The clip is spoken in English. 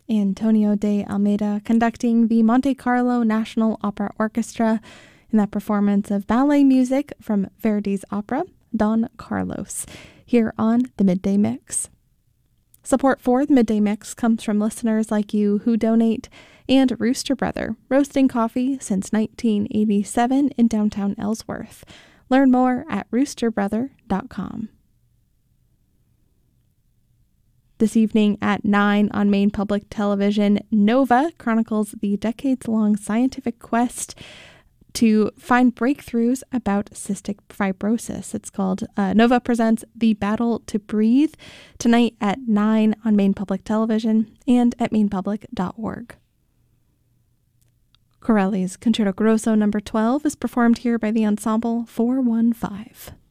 Antonio de Almeida conducting the Monte Carlo National Opera Orchestra in that performance of ballet music from Verdi's opera, Don Carlos, here on the Midday Mix. Support for the Midday Mix comes from listeners like you who donate, and Rooster Brother, roasting coffee since 1987 in downtown Ellsworth. Learn more at roosterbrother.com. This evening at 9 on Maine Public Television, Nova chronicles the decades-long scientific quest to find breakthroughs about cystic fibrosis. It's called Nova Presents The Battle to Breathe, tonight at 9 on Maine Public Television and at mainepublic.org. Corelli's Concerto Grosso No. 12 is performed here by the Ensemble 415.